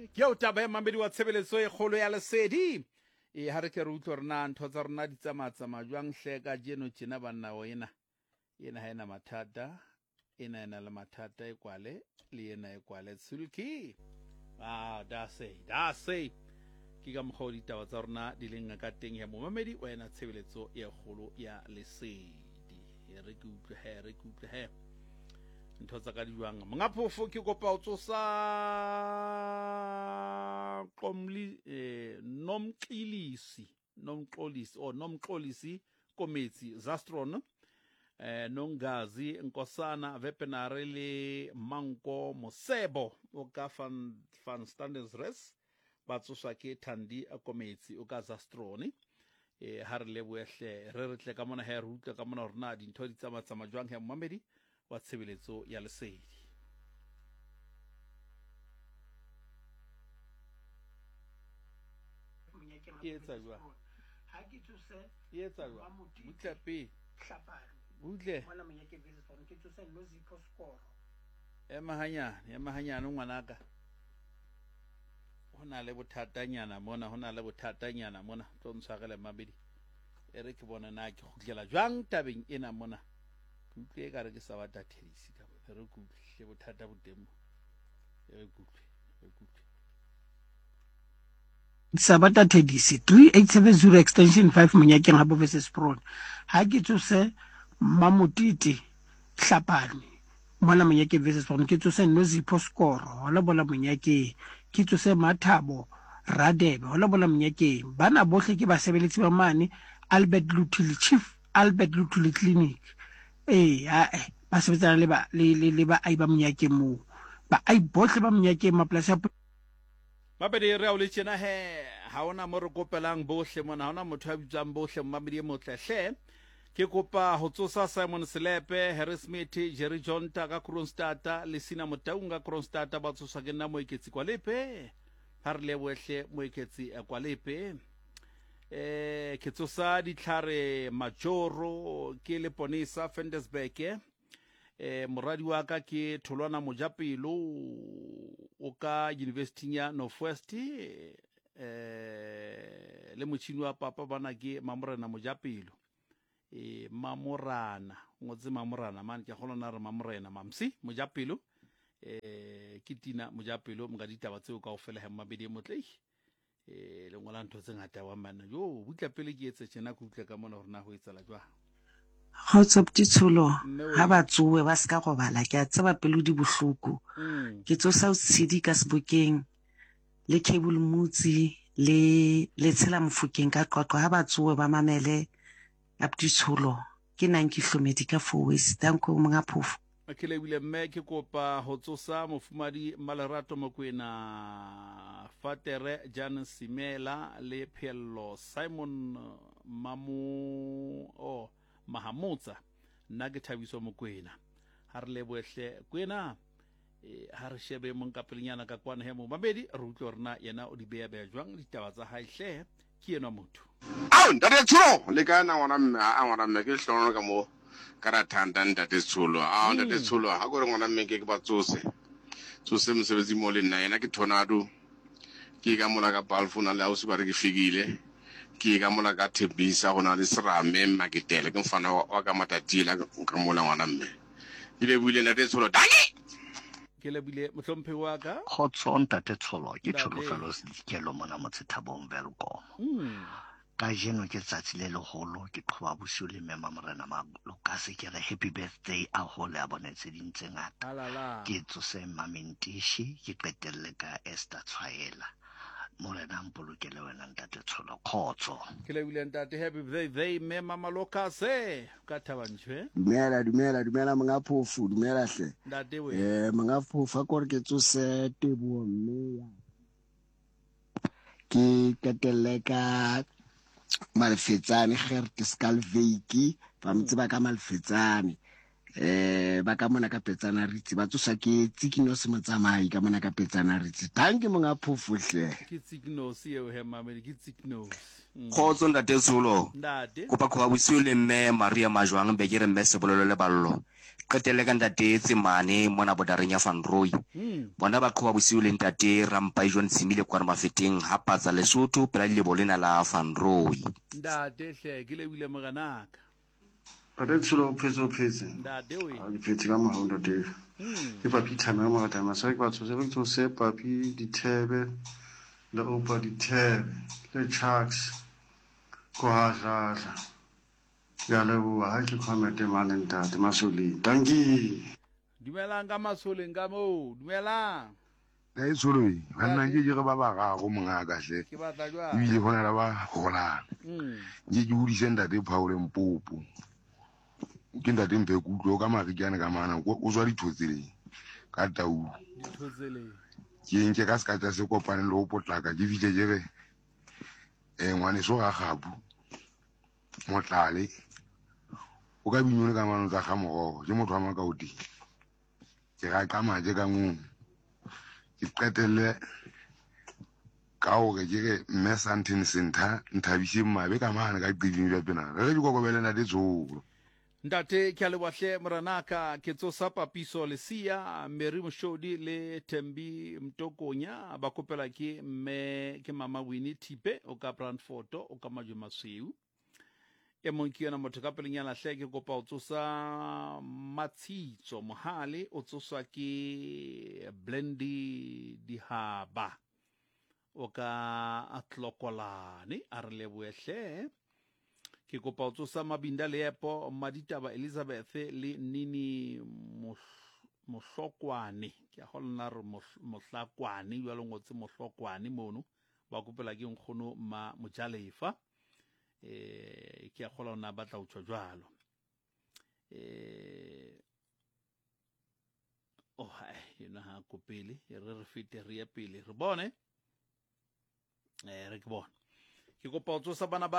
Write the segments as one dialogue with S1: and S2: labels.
S1: ke o taba ya mamedi wa tshebeletso e kgolo ya lesedi ha re ke re utlwa rena ntho tsa rona di tsamaya jwang hle ka jeno tjena banna o ena ha ena mathata ena le mathata e kwale le ena e kwale sulki da say ke ka mokgwa ditaba tsa rona di leng ka teng ya momamedi o ena tshebeletso e kgolo ya lesedi re ke utlwe ntho tsa ka di jwang monga phofo ke kopa o tsosa nomxolisi kometsi Zastron Nongazi Nkosana Vepenare le Manko Mosebo o ka van Standesres ba tsosa ke Thandi a kometsi o ka Zastroni ha re leboehle re tle ka mona ha re utlwa ka mona rona dintho di tsamaya jwang he Mmamedi wa tshebeletso ya lesedi etsa jwa
S2: ha ke tsose
S1: etsa jwa mutlape butle
S2: wala monyake business for ke tsose no zipho score
S1: mahanyana ngwanaka hona le bothatanyana mona tlo ntshwarele Mmamedi ere ke bona na ke khutlela jwang tabeng ena mona kutle ka re ke sa bata thelisi ka re kutle bothata botemo kutle
S2: Sabata Tedisi 3870 extension 5 monyakeng ha bo versus pro ha ke tsose mamutiti hlapane mona monyake versus pro ke tsose no zipho score hola bola monyake ke tsose mathabo radebe hola bola monyake bana bohle ke basebeletsi ba mane Albert Luthuli Chief Albert Luthuli Clinic ba sebetsana le ba ai ba monyake mo ba ai bohle ba monyake maplasa
S1: Mmamedi re a o le tjena ha ona mo re kopelang bohle mona ha ona motho a bitsang bohle Mmamedi e motle hle ke kopa ho tsosa Simon Selepe Harry Smith Jerry Jonta ka Kronstadta le Sina Motaunga Kronstadta ba tsosa ke nna moeketsi kwa lepe ha re leboehle moeketsi kwa lepe ke tsosa ditlhare Majoro ke Leponisa Fendesberg moradi wa ka ke Tholwana Mojapelo o ka University ya Northwest le motšhini wa papa bana ke Mamorena Mojapelo Mamorana ngotse Mamorana man ke golona re Mamorena Mamsi Mojapelo ke Tina Mojapelo mga ditaba tseo kaofela Mmamedi motlei le ngola ntho tse ngata wa mana yo butla pele ke etse tjena ke utlwa ka mona rena ho etsala jwa
S2: Hotshop ditsholo ha ba tsowe ba ska go bala ke a tseba pelo di bohloko ke tsosa tshedi ka Sebokeng le Cable Mutsi le tshela Mofokeng ka qoqo ha ba tsowe ba mamele abditsholo ke nang ke hlomedi ka Fourways danko monga phofo
S1: ke lebile mme ke kopa ho tsosa mofumadi Malerato Mokoena Fatere Jan Simela le Phello Simon Mahamotsa nna ke Thabiso Mokoena ha re leboehle kwena ha re shebe monkapelinyana ka kwana he Mmamedi re utlwe rena yena o di beya jwang ditaba tsa hae hle ke yena motho
S3: ntate Tsholo le ka ngwana mme ke hlono ka mo karathanda ntate Tsholo ntate Tsholo ha go re ngwana mme ke batsose mosebetsi mo le nna yena ke Tornado ke ka mola ka Balfona le ausi ba re ke fikile ke ka mola ka Thembisa gona le Serame Maketele ke mfana wa ka Matatila ka mola ngwana mme ke le buile ntate Tsholo dai
S1: ke lebile mohlomphegi wa ka
S4: Khotso ntate Tsholo ke Tsholofelo Sedikelo mona Motsethabong Velkom ka jeno ke tsatsi le legolo ke qhoba bosiu le mme Mamorena Malokase ke re happy birthday a hole a bonetse dintse ngata ke tsose Mamentishi ke qetelle ka Esther Tshwaela morena mpolokele wena ntate Tsholo khotso
S1: ke lebile ntate happy birthday mme Malokase ka Thabantshwe
S5: dumela monga phofu dumela hle
S1: ntate we
S5: monga phofu a kore ke tsose Teboho mme ke qetelle ka Malfetsane Gert Skalveiki ba mtseba ka Malfetsane ba ka mona ka Petsana Ritse ba tsosa ke Tsikino se motsamai ka mona ka Petsana Ritse tanke monga phofohle
S1: ke Tsiknos eo he mamedi ke Tsiknos
S6: Khotso ntate Tsholo
S1: ndate
S6: kopa khoba bosiu le mme Maria Majwang be ke re mme Sebolelo le ballo qetelle ka ntate Tsemane mona bodareng ya Van Rooi bona ba khoba bosiu le ntate Rampai John Simile kwa mafeteng ha patsa Lesotho pela le bolena la Van Rooi
S1: ndate hle ke le bile moganaka
S7: Ntate Tsholo phetse
S1: ndate we
S7: a di phetse ka mahao ntate ke papi thama mo gata masaka ba tso se papi dithebe le opa dithebe le chucks ko ha ya le bua ha ke khomete mane ntate Masoli tanki
S1: dumelang ka masoleng ka mo dumelang
S8: e Tsholo banna ke ge ba ga go monga ka hle
S1: ke batla jwa
S8: ile gona la ba gola ke budise ntate Paul Mpopo ke ntate Mpekutlo ka marikiane ka mana o tswa dithotsele ka Taung
S1: dithotsele
S8: ke nke ka ska se kopane le go potlaka ke fitse jebe ngwane so ga gabu motlale o ka binyone ka mano tsa ga mogo ke motho wa makaoti ke ga ka maje ka ngwe ke qetelle ka gore ke re mme Sandton Center nthabise mmabe ka mana ka qeding ya pena re di kokobele na Tsholo
S1: ndate ke a lebohle moranaka ke tsosa papiso lesia Mary Moshodi le Thembi Mtokonya ba kopela ke mme ke mama Winnie Tipe o ka Brandford o ka Maju Masweu e mong ke yona motho ka pelenyana hle ke kopa o tsosa Matsitso Mohale o tsoswa ke Blendi Dihaba o ka Atlokolane a re lebohle ke kopa o tsosa Mabinda Leepo Maditaba Elizabeth le Nini Mohlokwane ke a golna re Mohlakwane jwa lengotse Mohlokwane mono ba kopela ke nkgono ma Mojalefa ke a gola ona batla o tswa jwalo oh yena ha kopele re fete re ya pele re bone re ke bone ke kopa o tsosa bana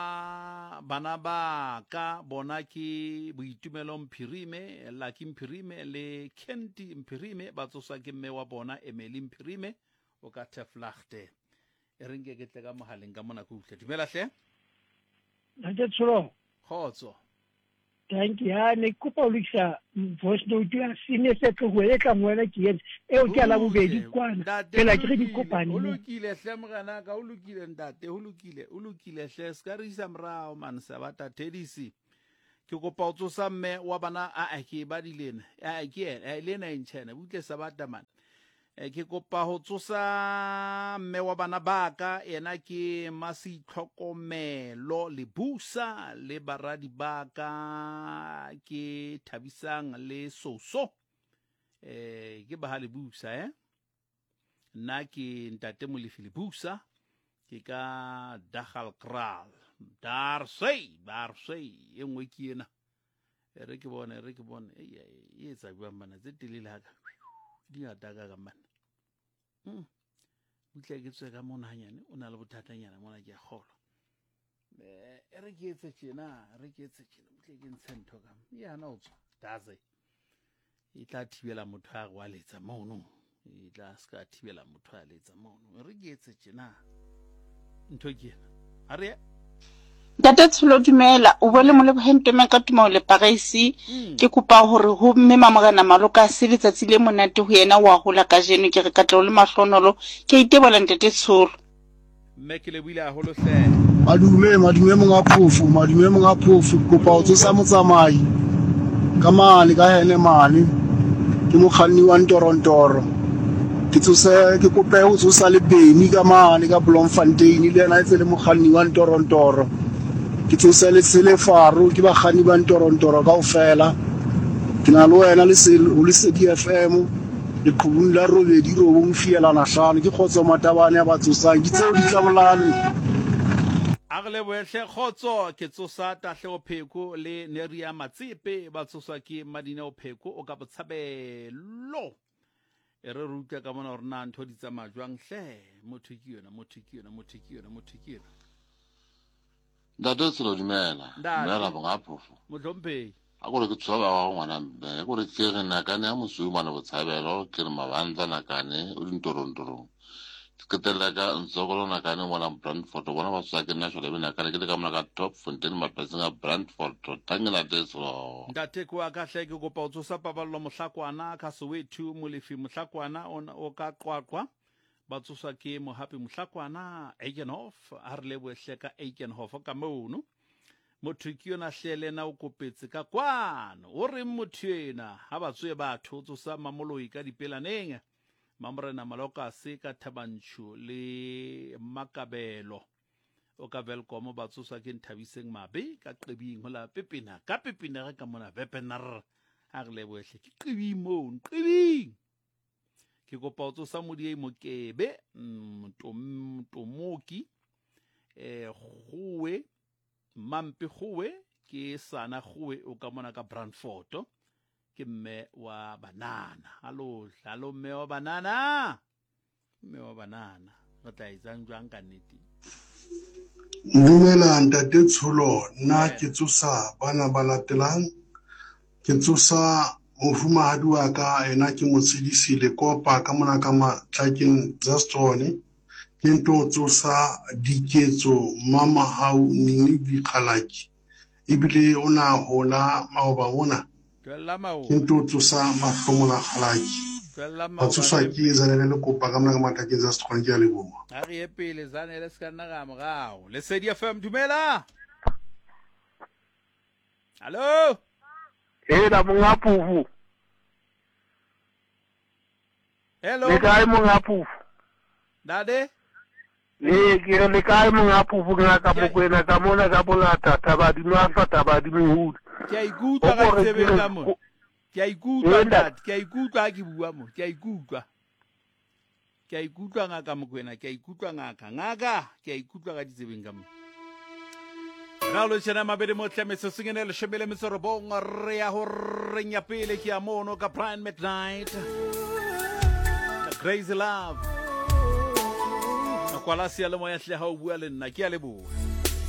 S1: ba ka bona ke Boitumelo Mphirime Lucky Mphirime le Kenti Mphirime ba tsosa ke mme wa bona Emily Mphirime o ka Teflachte e reng ke tle ka mohaleng ka mona go utlwa dumela hle
S2: ntate Tsholo
S1: khotso
S2: thank you ha ne kopa o lukisa voice note ya sine se tlo e tla ngwela ke yena e o ke la bobedi kwana pela ke re di kopane
S1: o lokile hle mogana ka o lokile ntate o lokile hle ska re isa mrao man sa bata tedisi ke kopa o tsosa mme wa bana a ke ba dilena a ke lena intshena butle sa bata man ke kopa ho tsosa mme wa bana baka ena ke Masi Tlhokomelo le Busa le baradi baka ke Thabisang le Soso ke ba le Busa nna ke ntate Molefi le Busa ke ka Dagal Kral Darsey e ngwe ke ena re ke bone e etsa jwang bana tse telele haka di ataka ka mana butle ke tswe ka mona hanyane o na le bothatanyana mona ke a gola re ke etse tjena butle ke ntshentho ka yana o tswa daze e tla thibela motho a go aletsa mono e tla ska thibela motho a letsa mono re ke etse tjena ntho ke ena a re
S9: Ntate Tsholo dumela o bole mo le bohentome ka tuma le Parisi ke kopa hore ho mme mamogana maloka se letsatsi le monate ho yena wa hola ka jeno ke re katlo le mahlonolo ke itebola Ntate Tsholo
S1: mme ke le buile a holo hle
S5: madume monga phofu kopa o tsosa motsamai ka mane ka hene mane ke mokganni wa Ntorontoro ke kope ho tsosa le Beni ka mane ka Bloemfontein le yena etse le mokganni wa Ntorontoro ke tsosa le Selefaro ke bakganni ba Ntorontoro kaofela ke na le wena le Lesedi FM le qhubung la robedi robong fielana hlano ke Khotso Matabane ya batsosang ke tseo di tlabolane
S1: a re lebohle khotso ke tsosa Tahlego Pheko le Neria Matsipe ba tsoswa ke Madina Pheko o ka Botshabelo e re ruta ka mona hore na ntho di tsamaya jwang hle motho ke yona
S10: Ntate Tsholo dumela bonga phofu
S1: motlhomphei
S10: a gore ke tshaba wa ngwana mme gore ke re nakane ya mosumane botshabelo ke re mabantsa nakane o dintorontorong ke tella ka ntsokolo nakane mona Brandford bona ba tswa ke national be nakane ke le ka mona ka top Fontaine mapaseng a Brandford tangela deslo
S1: ntate kwa ka hle ke kopa o tsosa paballo mohlakwana ka Soweto molefi mohlakwana o ka qwaqwa ba tsoswa ke mohapi mohlakwana Eikenhof a re lebohle ka Eikenhof ka mono motho ke yona hlele na o kopetse ka kwano o re motho ena ha ba tswe batho tsosa mamoloi ka dipelaneng mamorena malokase ka Thabantsho le Makabelo o ka welcome ba tsoswa ke Nthabiseng Mabe ka Qebing hola pepina ka pepina re ka mona webinar a re lebohle ke Qebing mo Qebing ke kopa o tsosa modi e Mokebe Tomoki Khuwe Mampe Khuwe ke Sana Khuwe o ka mona ka Brandford ke mme wa banana hallo mme wa banana re tla etsang jwang ka nnete
S5: Dumela ntate Tsholo nna ke tsosa bana ba latelang ke tsosa mofumahadi wa ka ena ke motshedisi le kopa ka mona ka matlakeng Zaston ke nto tsosa diketso mama hao nini dikhalaki ebile ona hola maoba mona ke nto tsosa mahlomola khalaki ba tsosa ke zanele le kopa ka mona ka matlakeng Zaston ke a leboha
S1: a re epele zanele ska nna ga mogao le Sedi FM dumela hallo
S11: la monga pufu
S1: hello
S11: le kae monga pufu
S1: dade
S11: ke le kae monga pufu nga ka Mokwena ka mona ka Bolata Tabadimo afa Tabadimo hudu
S1: ke a ikutlwa ka tsebeng ka mo ke a ikutlwa dad ke a ikutlwa ke bua mo ke a ikutlwa ngaka Mokwena ke a ikutlwa ngaka ke a ikutlwa ka ditsebeng ka mo Ralo tshena mabedi mo tlametso sengene le shebele metsorobong re ya ho renya pele ke a mono ka Brian McKnight Crazy Love kwala sia le moya hle ha o bua le nna ke a leboha